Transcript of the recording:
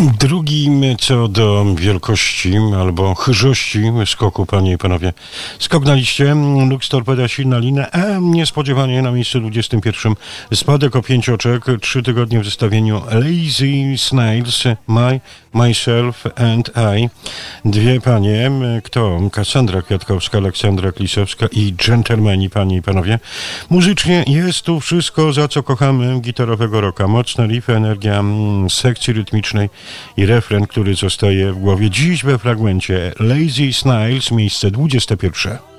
Drugim co do wielkości albo chyżości skoku, panie i panowie. Skok na liście, Lux Torpeda, silna lina, a niespodziewanie na miejscu 21. Spadek o 5 oczek, 3 tygodnie w zestawieniu Lazy Snails, Myself and I. Dwie panie, kto? Kassandra Kwiatkowska, Aleksandra Klisowska i Dżentelmeni, panie i panowie. Muzycznie jest tu wszystko, za co kochamy gitarowego rocka. Mocne riffy, energia sekcji rytmicznej i refren, który zostaje w głowie. Dziś we fragmencie Lazy Snails, miejsce 21.